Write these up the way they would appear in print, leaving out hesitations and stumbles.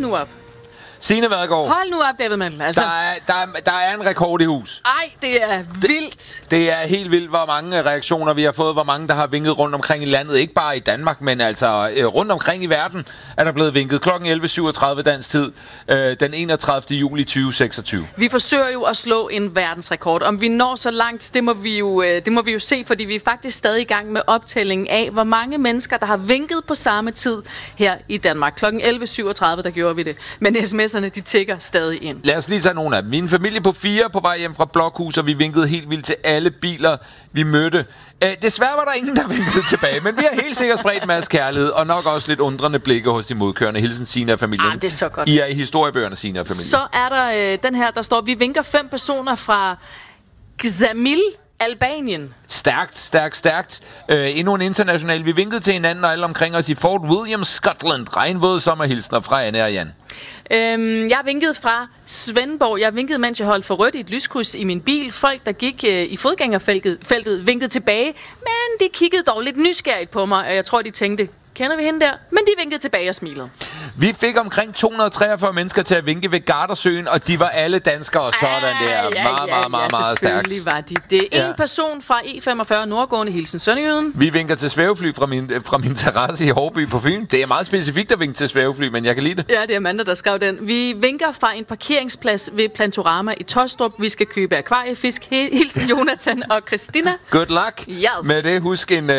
nu op. Signe Vadgaard. Hold nu op, David Mandel. Altså, Der er en rekord i hus. ej, det er vildt. Det er helt vildt, hvor mange reaktioner vi har fået, hvor mange, der har vinket rundt omkring i landet. Ikke bare i Danmark, men altså rundt omkring i verden er der blevet vinket. Klokken 11.37 dansk tid, den 31. juli 2026. Vi forsøger jo at slå en verdensrekord. Om vi når så langt, det må vi jo se, fordi vi er faktisk stadig i gang med optællingen af, hvor mange mennesker, der har vinket på samme tid her i Danmark. Klokken 11.37, der gjorde vi det. Men sms'erne, de tikker stadig ind. Lad os lige tage nogle af dem. Min familie på 4 på vej hjem fra Blokhus, og vi vinkede helt vildt til alle biler, vi mødte. Desværre var der ingen, der vinkede tilbage, men vi har helt sikkert spredt en masse kærlighed, og nok også lidt undrende blikke hos de modkørende. Hilsen Signe og familien. Det er så godt. I er i historiebøgerne, Signe og familien. Så er der den her, der står, vi vinker 5 personer fra Xamil, Albanien. Stærkt. Endnu en international. Vi vinkede til hinanden og alle omkring os i Fort William, Scotland. Regnvåde sommerhilsner fra Anne og Jan. Jeg vinkede fra Svendborg. Jeg vinkede, mens jeg holdt for rødt i et lyskryds i min bil. Folk, der gik i fodgængerfeltet, vinkede tilbage, men de kiggede dog lidt nysgerrigt på mig, og jeg tror, de tænkte, kender vi hende der? Men de vinkede tilbage og smilede. Vi fik omkring 243 mennesker til at vinke ved Gardersøen, og de var alle danskere. Sådan der. Meget stærkt. Selvfølgelig var de det. En person fra E45 Nordgående, hilsen Sønderjyden. Vi vinker til svævefly fra min terrasse i Hårby på Fyn. Det er meget specifikt at vinke til svævefly, men jeg kan lide det. Ja, det er Amanda, der skrev den. Vi vinker fra en parkeringsplads ved Plantorama i Tostrup. Vi skal købe akvariefisk. Hilsen Jonathan og Christina. Good luck. Yes. Med det, husk en,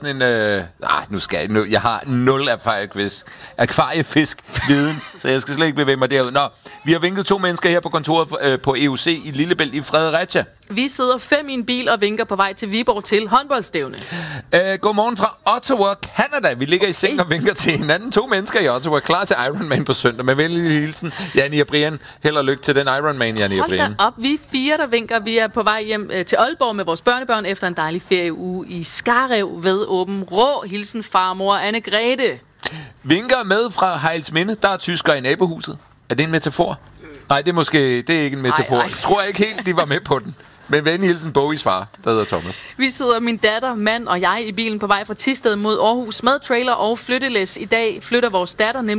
jeg har 0 akvariefisk-viden, så jeg skal slet ikke bevæge mig derud. Nå, vi har vinket 2 mennesker her på kontoret på EUC i Lillebælt i Fredericia. Vi sidder 5 i en bil og vinker på vej til Viborg til håndboldstævne. Godmorgen fra Ottawa, Canada. Vi ligger i seng og vinker til hinanden. 2 mennesker i Ottawa, klar til Ironman på søndag. Med venlig hilsen, Janni og Brian. Held og lykke til den Ironman, Janni og Brian. Hold da op, vi er 4, der vinker. Vi er på vej hjem til Aalborg med vores børnebørn efter en dejlig ferieuge i Skarrev ved Åben Rå. Hilsen farmor Anne-Grethe. Vinker med fra Hejlsminde. Der er tyskere i nabohuset. Er det en metafor? Nej, det er ikke en metafor. Jeg tror ikke helt, de var med på den. Men venlig hilsen Bogies far, der hedder Thomas. Vi sidder, min datter, mand og jeg, i bilen på vej fra Thisted mod Aarhus med trailer og flyttelæs. I dag flytter vores datter nemlig